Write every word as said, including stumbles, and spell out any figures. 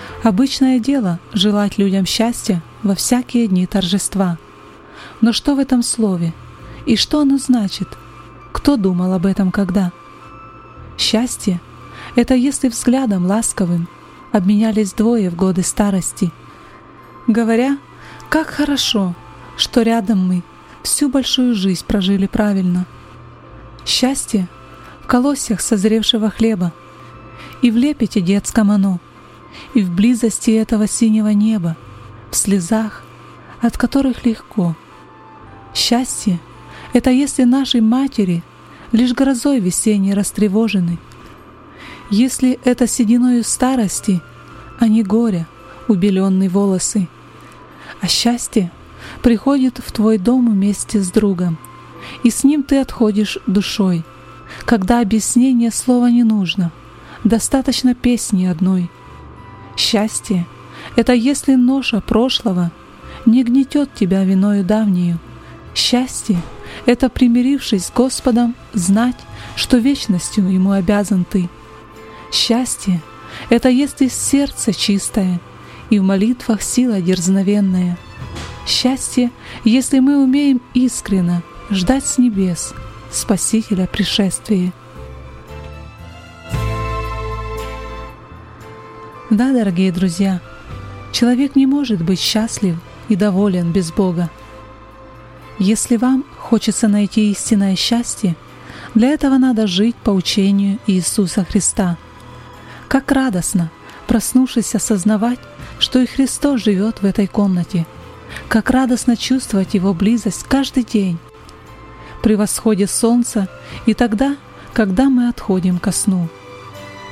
Обычное дело желать людям счастья во всякие дни торжества. Но что в этом слове? И что оно значит? Кто думал об этом когда? Счастье — это если взглядом ласковым обменялись двое в годы старости, говоря, как хорошо, что рядом мы всю большую жизнь прожили правильно. Счастье в колосьях созревшего хлеба, и в лепете детском оно, и в близости этого синего неба, в слезах, от которых легко. Счастье — это если наши матери лишь грозой весенней растревожены, если это сединою старости, а не горя убеленные волосы. А счастье приходит в твой дом вместе с другом, и с ним ты отходишь душой, когда объяснения слова не нужно, достаточно песни одной. Счастье — это если ноша прошлого не гнетет тебя виною давнею. Счастье — это, примирившись с Господом, знать, что вечностью Ему обязан ты. Счастье — это если сердце чистое и в молитвах сила дерзновенная. Счастье, если мы умеем искренно ждать с небес Спасителя пришествия. Да, дорогие друзья, человек не может быть счастлив и доволен без Бога. Если вам хочется найти истинное счастье, для этого надо жить по учению Иисуса Христа. Как радостно, проснувшись, осознавать, что и Христос живет в этой комнате. Как радостно чувствовать Его близость каждый день, при восходе солнца и тогда, когда мы отходим ко сну.